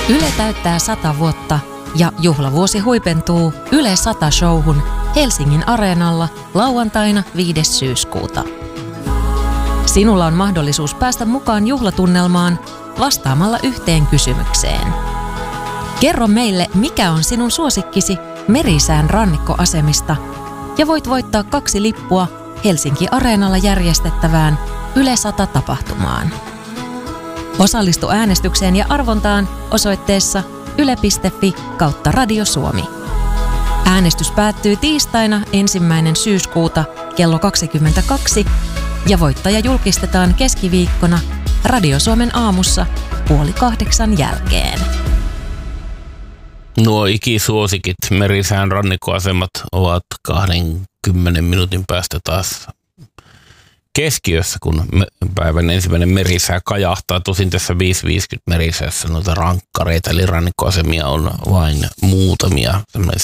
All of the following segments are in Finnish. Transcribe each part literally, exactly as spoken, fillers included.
Yle täyttää sata vuotta ja juhlavuosi huipentuu Yle sata-showhun Helsingin Areenalla lauantaina viides syyskuuta. Sinulla on mahdollisuus päästä mukaan juhlatunnelmaan vastaamalla yhteen kysymykseen. Kerro meille, mikä on sinun suosikkisi Merisään rannikkoasemista ja voit voittaa kaksi lippua Helsinki Areenalla järjestettävään Yle sata-tapahtumaan. Osallistu äänestykseen ja arvontaan osoitteessa yle piste fi kautta Radio Suomi. Äänestys päättyy tiistaina ensimmäinen syyskuuta kello kaksikymmentäkaksi ja voittaja julkistetaan keskiviikkona Radio Suomen aamussa puoli kahdeksan jälkeen. Nuo ikisuosikit Merisään rannikkoasemat ovat kahdenkymmenen minuutin päästä taas keskiössä, kun päivän ensimmäinen merisää kajahtaa. Tosin tässä viisi viisikymmentä merisäässä noita rankkareita, eli rannikkoasemia on vain muutamia.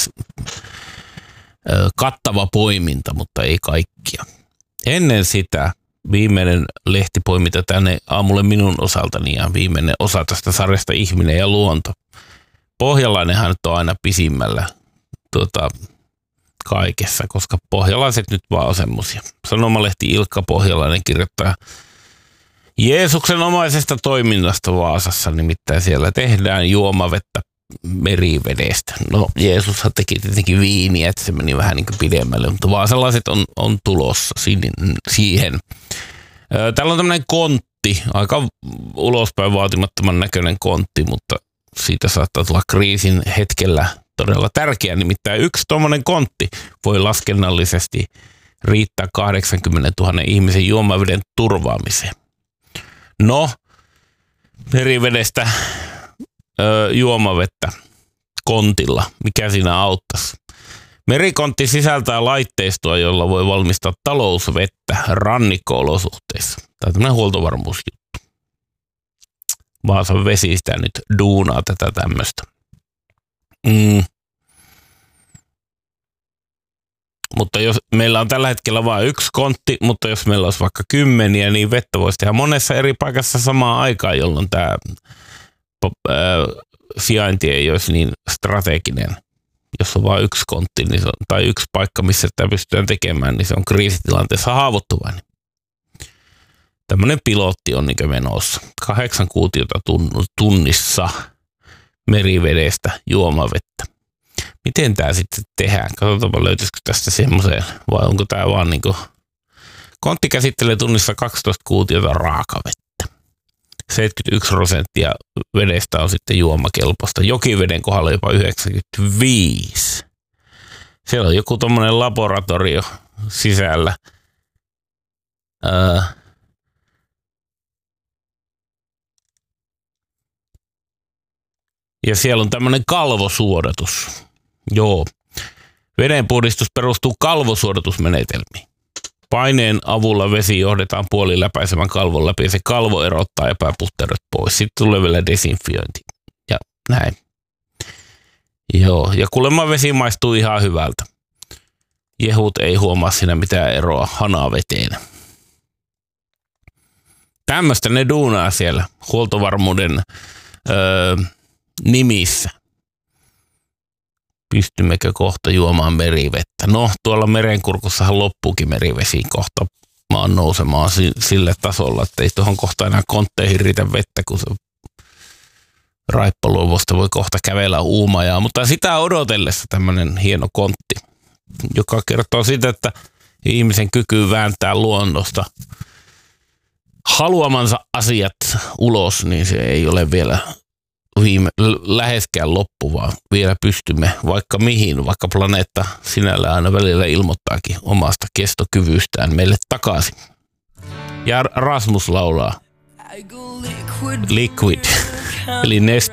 Kattava poiminta, mutta ei kaikkia. Ennen sitä viimeinen lehtipoiminta tänne aamulle minun osaltani ja viimeinen osa tästä sarjasta Ihminen ja luonto. Pohjalainenhan nyt on aina pisimmällä tuota, kaikessa, koska pohjalaiset nyt vaan on semmosia. Sanomalehti Ilkka Pohjalainen kirjoittaa Jeesuksen omaisesta toiminnasta Vaasassa, nimittäin siellä tehdään juomavettä merivedestä. No Jeesushan teki tietenkin viiniä, että se meni vähän niin kuin pidemmälle, mutta vaasalaiset on, on tulossa siihen. Täällä on tämmöinen kontti, aika ulospäin vaatimattoman näköinen kontti, mutta siitä saattaa tulla kriisin hetkellä todella tärkeä, nimittäin yksi tuommoinen kontti voi laskennallisesti riittää kahdeksankymmentätuhatta ihmisen juomaveden turvaamiseen. No, merivedestä ö, juomavettä kontilla, mikä siinä auttaisi? Merikontti sisältää laitteistoa, jolla voi valmistaa talousvettä rannikko-olosuhteissa. Tämä on tämmöinen huoltovarmuusjuttu. Vaasan vesi sitä nyt duunaa tätä tämmöistä. Mm. Mutta jos meillä on tällä hetkellä vain yksi kontti, mutta jos meillä olisi vaikka kymmeniä, niin vettä voisi tehdä monessa eri paikassa samaan aikaan, jolloin tämä ää, sijainti ei olisi niin strateginen. Jos on vain yksi kontti niin se on, tai yksi paikka, missä tämä pystytään tekemään, niin se on kriisitilanteessa haavoittuvainen. Tämmöinen pilotti on niin menossa. Kahdeksan kuutiota tunnissa merivedestä juomavettä. Miten tämä sitten tehdään? Katsotaanpa löytyisikö tästä semmoiseen, vai onko tämä vaan niin kuin kontti käsittelee tunnissa kaksitoista kuutiota raakavettä. seitsemänkymmentäyksi prosenttia vedestä on sitten juomakelpoista. Jokiveden kohdalla jopa yhdeksänkymmentäviisi. Siellä on joku tommonen laboratorio sisällä. Öö. Ja siellä on tämmöinen kalvosuodatus. Joo. Vedenpuhdistus perustuu kalvosuodatusmenetelmiin. Paineen avulla vesi johdetaan puoliläpäisevän kalvon läpi ja se kalvo erottaa epäpuhtaudot pois. Sitten tulee vielä desinfiointi. Ja näin. Joo. Ja kuulemma vesi maistuu ihan hyvältä. Jehut ei huomaa siinä mitään eroa hanaveteen. Tämmöistä ne duunaa siellä huoltovarmuuden öö, nimissä. Pystymmekö kohta juomaan merivettä? No, tuolla merenkurkussahan loppuukin merivesi kohta maan nousemaan sille tasolla, että ei tuohon kohta enää kontteihin riitä vettä, kun se raippaluovosta voi kohta kävellä Uumajaa. Mutta sitä odotellessa tämmöinen hieno kontti, joka kertoo siitä, että ihmisen kyky vääntää luonnosta haluamansa asiat ulos, niin se ei ole vielä viime, läheskään loppu, vaan vielä pystymme vaikka mihin, vaikka planeetta sinällään aina välillä ilmoittaakin omasta kestokyvystään meille takaisin. Ja Rasmus laulaa Liquid, eli neste.